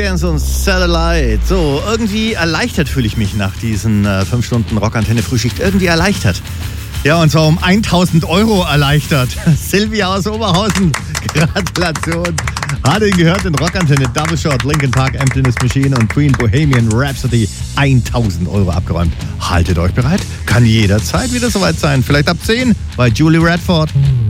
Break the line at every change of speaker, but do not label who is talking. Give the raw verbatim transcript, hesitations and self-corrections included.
Experience und Satellite. So, irgendwie erleichtert fühle ich mich nach diesen äh, fünf Stunden Rockantenne-Frühschicht. Irgendwie erleichtert. Ja, und zwar um tausend Euro erleichtert. Silvia aus Oberhausen, Gratulation. Hat ihn gehört in Rockantenne, Double Shot, Linkin Park, Emptiness Machine und Queen Bohemian Rhapsody. tausend Euro abgeräumt. Haltet euch bereit, kann jederzeit wieder soweit sein. Vielleicht ab zehn bei Julie Radford.